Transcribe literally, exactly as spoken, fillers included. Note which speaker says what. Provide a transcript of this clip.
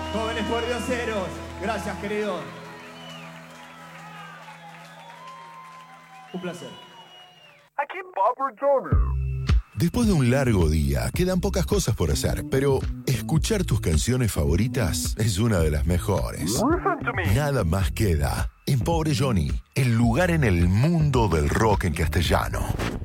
Speaker 1: Jóvenes pordioseros, gracias, querido. Un placer.
Speaker 2: Aquí Bob Johnny.
Speaker 3: Después de un largo día, quedan pocas cosas por hacer, pero escuchar tus canciones favoritas es una de las mejores.
Speaker 2: Listen to me.
Speaker 3: Nada más queda en Pobre Johnny, el lugar en el mundo del rock en castellano.